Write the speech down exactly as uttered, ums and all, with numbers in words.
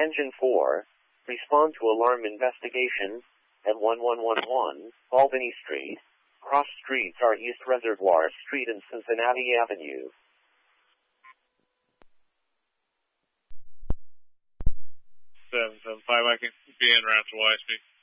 Attention four, respond to alarm investigation at one one one one, Albany Street. Cross streets are East Reservoir Street and Cincinnati Avenue. seven seven five, I can be in route to Y S P.